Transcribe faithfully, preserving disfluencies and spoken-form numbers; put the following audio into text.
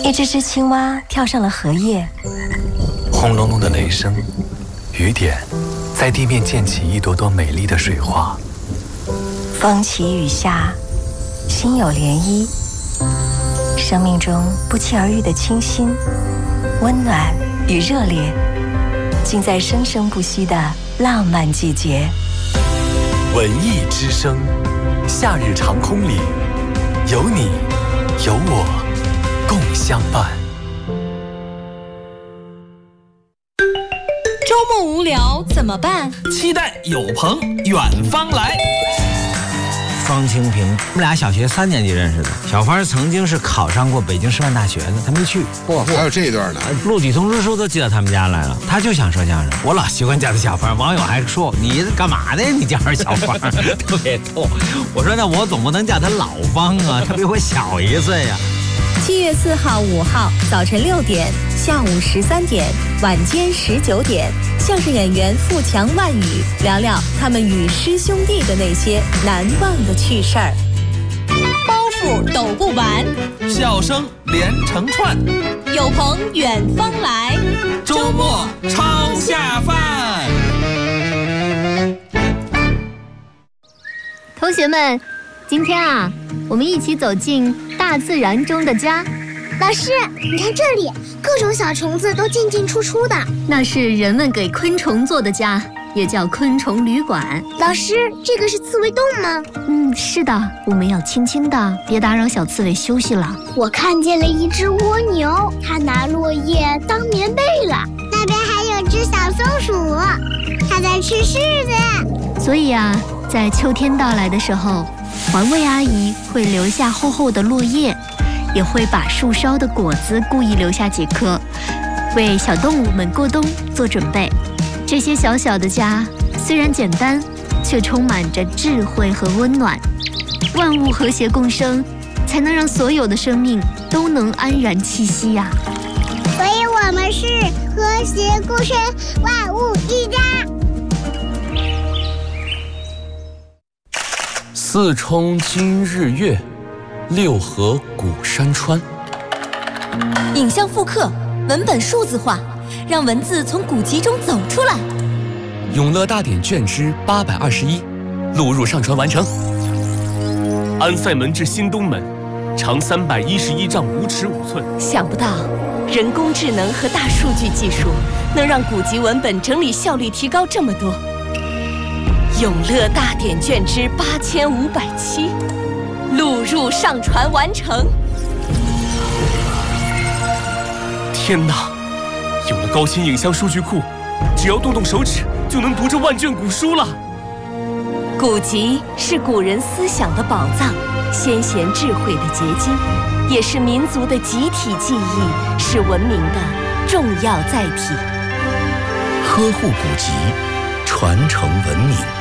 一只只青蛙跳上了荷叶， 轰隆隆的雷声，雨点在地面溅起一朵朵美丽的水花。 风起雨下，心有涟漪。生命中不期而遇的清新、温暖与热烈，尽在生生不息的浪漫季节。 文艺之声，夏日长空里，有你，有我，共相伴。 周末无聊怎么办？ 期待有朋远方来。 方清平，我们俩小学三年级认识的。小芳曾经是考上过北京师范大学的，他没去。 嚯，还有这一段呢！ 录取通知书都寄到他们家来了，他就想说相声。我老习惯叫他小芳，网友还说你干嘛的？你叫人小芳，特别逗。我说那我总不能叫他老方啊，他比我小一岁呀、啊。 七月四号、五号早晨六点，下午十三点，晚间十九点，相声演员富强、万宇聊聊他们与师兄弟的那些难忘的趣事儿。包袱抖不完， 笑声连成串， 有朋远方来， 周末超下饭。 同学们，今天啊，我们一起走进大自然中的家。 老师，你看这里，各种小虫子都进进出出的。 那是人们给昆虫做的家，也叫昆虫旅馆。 老师，这个是刺猬洞吗？ 嗯，是的，我们要轻轻的，别打扰小刺猬休息了。 我看见了一只蜗牛，它拿落叶当棉被了。那边还有只小松鼠，它在吃柿子。 所以啊，在秋天到来的时候，环卫阿姨会留下厚厚的落叶，也会把树梢的果子故意留下几颗，为小动物们过冬做准备。这些小小的家虽然简单，却充满着智慧和温暖。万物和谐共生，才能让所有的生命都能安然栖息呀、啊。 所以我们是和谐共生，万物一家。 四冲今日月，六合古山川。 影像复刻，文本数字化，让文字从古籍中走出来。 永乐大典卷之八百二十一，录入上传完成。安塞门至新东门，长三百一十一丈五尺五寸。 想不到，人工智能和大数据技术能让古籍文本整理效率提高这么多。永乐大典卷之八千五百七，录入上传完成。 天哪！有了高清影像数据库，只要动动手指就能读这万卷古书了。 古籍是古人思想的宝藏，先贤智慧的结晶，也是民族的集体记忆，是文明的重要载体。 呵护古籍，传承文明。